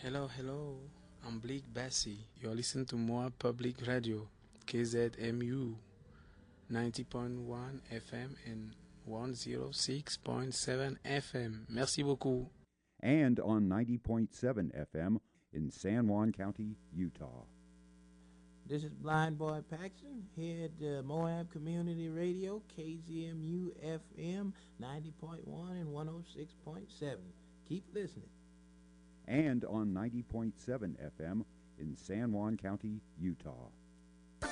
Hello, hello. I'm Blake Bassi. You're listening to Moa Public Radio, KZMU 90.1 FM and 106.7 FM. Merci beaucoup. And on 90.7 FM in San Juan County, Utah. This is Blind Boy Paxton here at Moab Community Radio, KZMU FM 90.1 and 106.7. Keep listening. And on 90.7 FM in San Juan County, Utah.